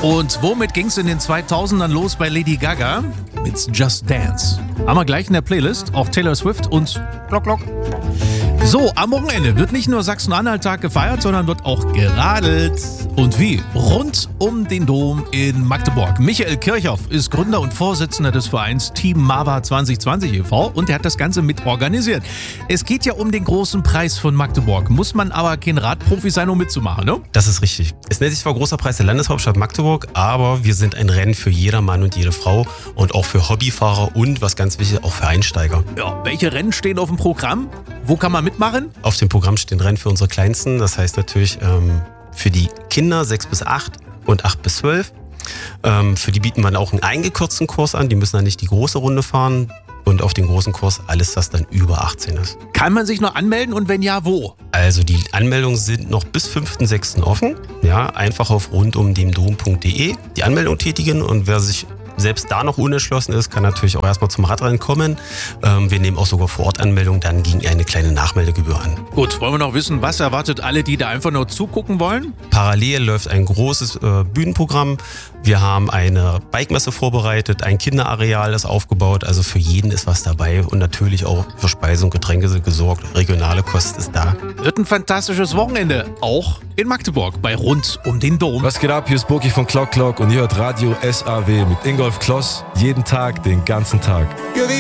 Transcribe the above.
Und womit ging es in den 2000ern los bei Lady Gaga? Mit Just Dance. Haben wir gleich in der Playlist auch Taylor Swift und Glock Glock. So, am Wochenende wird nicht nur Sachsen-Anhalt-Tag gefeiert, sondern wird auch geradelt. Und wie? Rund um den Dom in Magdeburg. Michael Kirchhoff ist Gründer und Vorsitzender des Vereins Team Mava 2020 e.V. und er hat das Ganze mit organisiert. Es geht ja um den großen Preis von Magdeburg. Muss man aber kein Radprofi sein, um mitzumachen, ne? Das ist richtig. Es nennt sich zwar Großer Preis der Landeshauptstadt Magdeburg, aber wir sind ein Rennen für jeder Mann und jede Frau und auch für Hobbyfahrer und, was ganz wichtig, auch für Einsteiger. Ja, welche Rennen stehen auf dem Programm? Wo kann man mitmachen? Auf dem Programm stehen Rennen für unsere Kleinsten, das heißt natürlich für die Kinder 6 bis 8 und 8 bis 12. Für die bieten wir auch einen eingekürzten Kurs an, die müssen dann nicht die große Runde fahren. Und auf den großen Kurs alles, was dann über 18 ist. Kann man sich noch anmelden und wenn ja, wo? Also die Anmeldungen sind noch bis 5.6. offen. Ja, einfach auf rundumdemdom.de die Anmeldung tätigen und wer sich selbst da noch unentschlossen ist, kann natürlich auch erstmal zum Radrennen kommen. Wir nehmen auch sogar vor Ort Anmeldungen dann gegen eine kleine Nachmeldegebühr an. Gut, wollen wir noch wissen, was erwartet alle, die da einfach nur zugucken wollen? Parallel läuft ein großes Bühnenprogramm. Wir haben eine Bikemesse vorbereitet, ein Kinderareal ist aufgebaut, also für jeden ist was dabei und natürlich auch für Speise und Getränke sind gesorgt. Regionale Kost ist da. Wird ein fantastisches Wochenende, auch in Magdeburg, bei Rund um den Dom. Was geht ab? Hier ist Burki von Glock Glock und ihr hört Radio SAW mit Ingolf Kloss jeden Tag, den ganzen Tag.